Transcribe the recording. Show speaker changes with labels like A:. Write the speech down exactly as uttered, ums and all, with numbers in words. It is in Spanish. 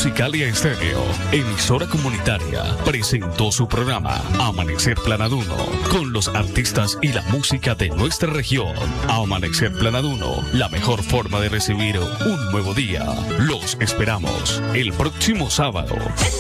A: Musicalia Estéreo, emisora comunitaria, presentó su programa Amanecer Planaduno, con los artistas y la música de nuestra región. Amanecer Planaduno, la mejor forma de recibir un nuevo día. Los esperamos el próximo sábado.